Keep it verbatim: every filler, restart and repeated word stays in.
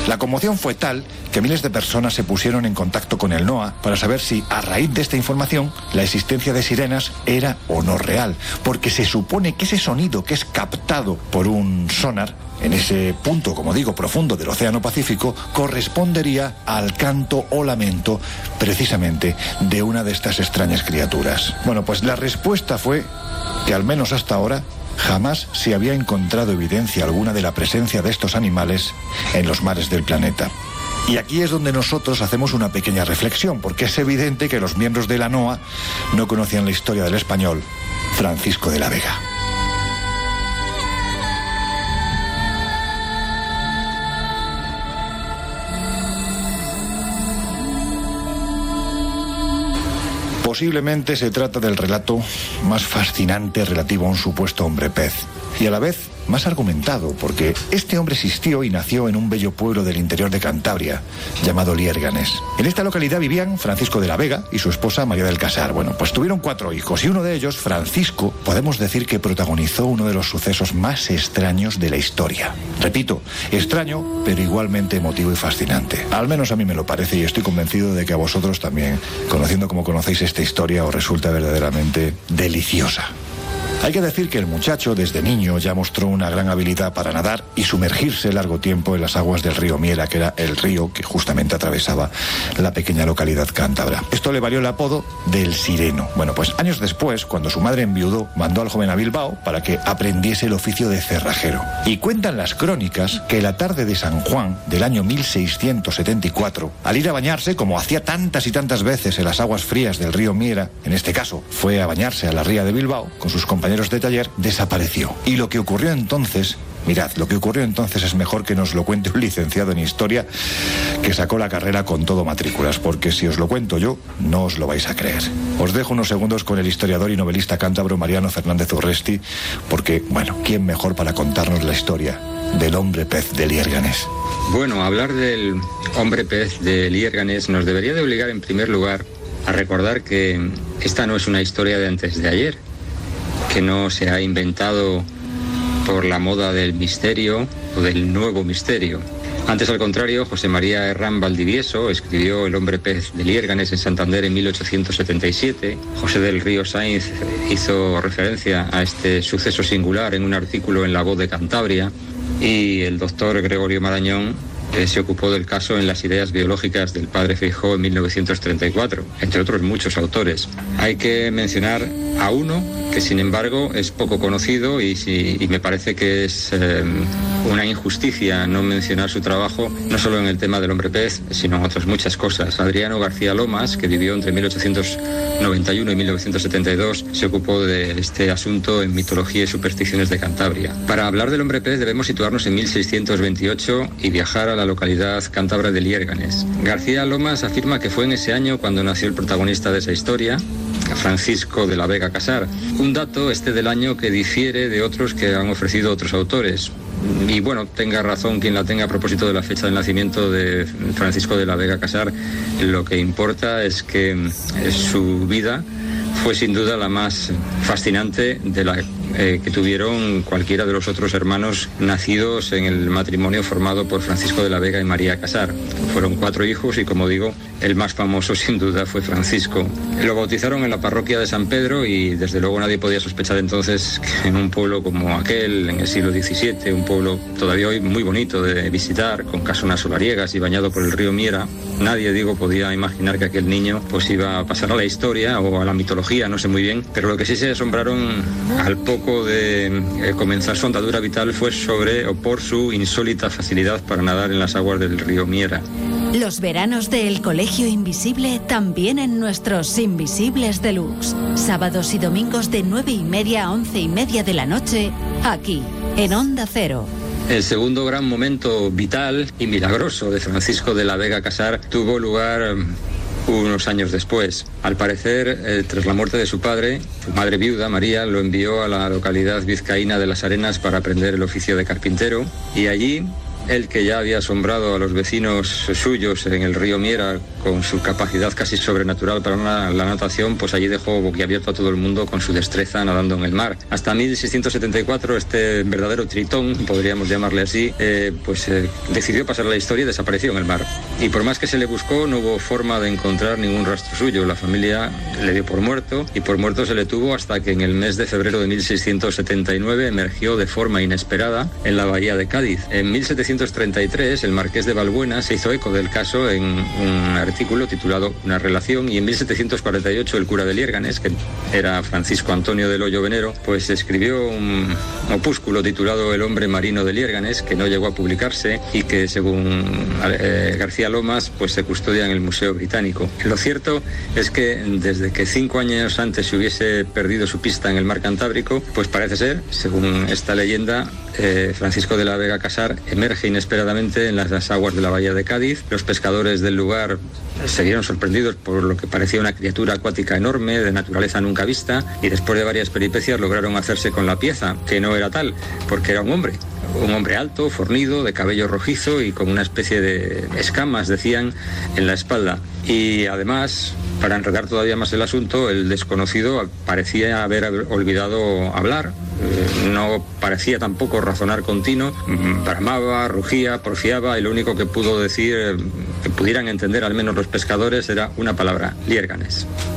La conmoción fue tal que miles de personas se pusieron en contacto con el NOA para saber si, a raíz de esta información, la existencia de sirenas era o no real, porque se supone que ese sonido que es captado por un sonar en ese punto, como digo, profundo del Océano Pacífico, correspondería al canto o lamento precisamente de una de estas extrañas criaturas. Bueno, pues la respuesta fue que al menos hasta ahora jamás se había encontrado evidencia alguna de la presencia de estos animales en los mares del planeta. Y aquí es donde nosotros hacemos una pequeña reflexión, porque es evidente que los miembros de la NOA no conocían la historia del español Francisco de la Vega. Posiblemente se trata del relato más fascinante relativo a un supuesto hombre pez, y a la vez más argumentado, porque este hombre existió y nació en un bello pueblo del interior de Cantabria, llamado Liérganes. En esta localidad vivían Francisco de la Vega y su esposa María del Casar. Bueno, pues tuvieron cuatro hijos, y uno de ellos, Francisco, podemos decir que protagonizó uno de los sucesos más extraños de la historia. Repito, extraño, pero igualmente emotivo y fascinante. Al menos a mí me lo parece, y estoy convencido de que a vosotros también, conociendo como conocéis esta historia, os resulta verdaderamente deliciosa. Hay que decir que el muchacho desde niño ya mostró una gran habilidad para nadar y sumergirse largo tiempo en las aguas del río Miera, que era el río que justamente atravesaba la pequeña localidad cántabra. Esto le valió el apodo del Sireno. Bueno, pues años después, cuando su madre enviudó, mandó al joven a Bilbao para que aprendiese el oficio de cerrajero. Y cuentan las crónicas que la tarde de San Juan del año mil seiscientos setenta y cuatro, al ir a bañarse, como hacía tantas y tantas veces en las aguas frías del río Miera, en este caso fue a bañarse a la ría de Bilbao con sus compañeros de taller, desapareció. Y lo que ocurrió entonces, mirad, lo que ocurrió entonces es mejor que nos lo cuente un licenciado en historia que sacó la carrera con todo matrículas, porque si os lo cuento yo, no os lo vais a creer. Os dejo unos segundos con el historiador y novelista cántabro Mariano Fernández Urresti, porque, bueno, ¿quién mejor para contarnos la historia del hombre pez de Liérganes? Bueno, hablar del hombre pez de Liérganes nos debería de obligar en primer lugar a recordar que esta no es una historia de antes de ayer, que no se ha inventado por la moda del misterio o del nuevo misterio. Antes, al contrario, José María Herrán Valdivieso escribió El hombre pez de Liérganes en Santander en mil ochocientos setenta y siete. José del Río Sainz hizo referencia a este suceso singular en un artículo en La Voz de Cantabria, y el doctor Gregorio Marañón eh, se ocupó del caso en Las ideas biológicas del padre Feijóo en mil novecientos treinta y cuatro, entre otros muchos autores. Hay que mencionar a uno que, sin embargo, es poco conocido y, si, y me parece que es eh, una injusticia no mencionar su trabajo, no solo en el tema del hombre pez, sino en otras muchas cosas. Adriano García Lomas, que vivió entre mil ochocientos noventa y uno y mil novecientos setenta y dos, se ocupó de este asunto en Mitología y Supersticiones de Cantabria. Para hablar del hombre pez debemos situarnos en mil seiscientos veintiocho y viajar a la localidad cántabra de Liérganes. García Lomas afirma que fue en ese año cuando nació el protagonista de esa historia, Francisco de la Vega Casar. Un dato este del año que difiere de otros que han ofrecido otros autores. Y bueno, tenga razón quien la tenga a propósito de la fecha del nacimiento de Francisco de la Vega Casar. Lo que importa es que su vida fue sin duda la más fascinante de la eh, que tuvieron cualquiera de los otros hermanos nacidos en el matrimonio formado por Francisco de la Vega y María Casar. Fueron cuatro hijos y, como digo, el más famoso sin duda fue Francisco. Lo bautizaron en la parroquia de San Pedro y desde luego nadie podía sospechar entonces que en un pueblo como aquel, en el siglo diecisiete, un pueblo todavía hoy muy bonito de visitar, con casonas solariegas y bañado por el río Miera, nadie, digo, podía imaginar que aquel niño pues iba a pasar a la historia o a la mitología, no sé muy bien, pero lo que sí se asombraron al poco de eh, comenzar su andadura vital fue sobre o por su insólita facilidad para nadar en las aguas del río Miera. Los veranos del Colegio Invisible también en nuestros Invisibles Deluxe. Sábados y domingos de nueve y media a once y media de la noche, aquí, en Onda Cero. El segundo gran momento vital y milagroso de Francisco de la Vega Casar tuvo lugar unos años después. Al parecer, eh, tras la muerte de su padre, su madre viuda, María, lo envió a la localidad vizcaína de Las Arenas para aprender el oficio de carpintero, y allí él que ya había asombrado a los vecinos suyos en el río Miera con su capacidad casi sobrenatural para una, la natación, pues allí dejó boquiabierto a todo el mundo con su destreza nadando en el mar. Hasta mil seiscientos setenta y cuatro este verdadero tritón, podríamos llamarle así, eh, pues eh, decidió pasar a la historia y desapareció en el mar. Y por más que se le buscó, no hubo forma de encontrar ningún rastro suyo. La familia le dio por muerto y por muerto se le tuvo hasta que en el mes de febrero de mil seiscientos setenta y nueve emergió de forma inesperada en la bahía de Cádiz. En mil setecientos treinta y tres el marqués de Balbuena se hizo eco del caso en un artículo titulado Una relación, y en mil setecientos cuarenta y ocho el cura de Liérganes, que era Francisco Antonio del Hoyo Venero, pues escribió un opúsculo titulado El hombre marino de Liérganes, que no llegó a publicarse y que según eh, García Lomas pues se custodia en el Museo Británico. Lo cierto es que desde que cinco años antes se hubiese perdido su pista en el mar Cantábrico, pues parece ser, según esta leyenda, eh, Francisco de la Vega Casar emerge inesperadamente en las aguas de la bahía de Cádiz. Los pescadores del lugar se vieron sorprendidos por lo que parecía una criatura acuática enorme, de naturaleza nunca vista, y después de varias peripecias lograron hacerse con la pieza, que no era tal, porque era un hombre. Un hombre alto, fornido, de cabello rojizo y con una especie de escamas, decían, en la espalda. Y además, para enredar todavía más el asunto, el desconocido parecía haber olvidado hablar, eh, no parecía tampoco razonar continuo, bramaba, rugía, porfiaba, y lo único que pudo decir, eh, que pudieran entender al menos los pescadores, era una palabra: Liérganes.